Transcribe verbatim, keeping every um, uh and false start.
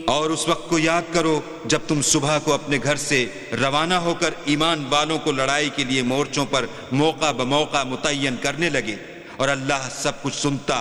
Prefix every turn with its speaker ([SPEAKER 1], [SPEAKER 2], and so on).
[SPEAKER 1] और उस वक्त को याद करो जब तुम सुबह को अपने घर से रवाना होकर ईमान वालों को लड़ाई के लिए मोर्चों पर मौका ब मौका मुतय्यन करने लगे, और अल्लाह सब कुछ सुनता